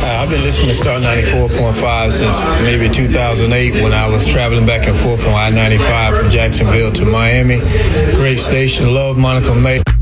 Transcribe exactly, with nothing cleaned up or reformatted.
Uh, I've been listening to Star ninety-four point five since maybe two thousand eight when I was traveling back and forth from I ninety-five from Jacksonville to Miami. Great station. Love Monica May.